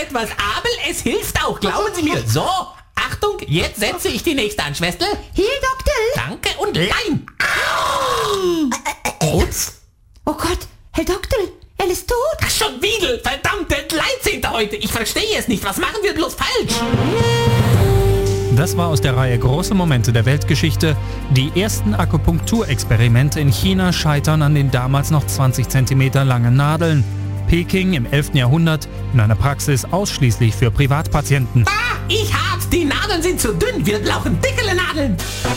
etwas, aber es hilft auch, glauben Sie mir. So, Achtung, jetzt setze ich die nächste an, Schwester. Hier, Doktor. Danke und Leim. Ups. Oh Gott, Herr Doktor, er ist tot. Ach, schon wieder, verdammt, der 13. heute. Ich verstehe es nicht, was machen wir bloß falsch? Das war aus der Reihe Große Momente der Weltgeschichte. Die ersten Akupunkturexperimente in China scheitern an den damals noch 20 cm langen Nadeln. Peking im 11. Jahrhundert in einer Praxis ausschließlich für Privatpatienten. Ich hab's, die Nadeln sind zu dünn, wir brauchen dickere Nadeln.